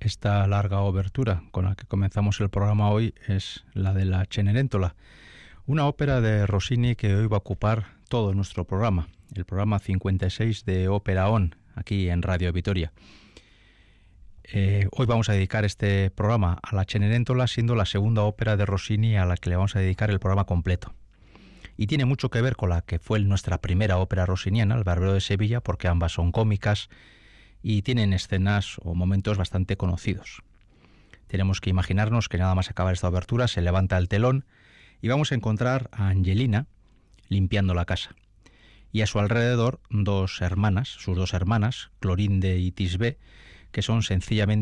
Esta larga obertura con la que comenzamos el programa hoy es la de la Cenerentola, una ópera de Rossini que hoy va a ocupar todo nuestro programa, el programa 56 de Ópera ON, aquí en Radio Vitoria. Hoy vamos a dedicar este programa a la Cenerentola, siendo la segunda ópera de Rossini a la que le vamos a dedicar el programa completo. Y tiene mucho que ver con la que fue nuestra primera ópera rossiniana, El Barbero de Sevilla, porque ambas son cómicas y tienen escenas o momentos bastante conocidos. Tenemos que imaginarnos que nada más acabar esta obertura se levanta el telón y vamos a encontrar a Angelina limpiando la casa. Y a su alrededor sus dos hermanas, Clorinde y Tisbé, que son sencillamente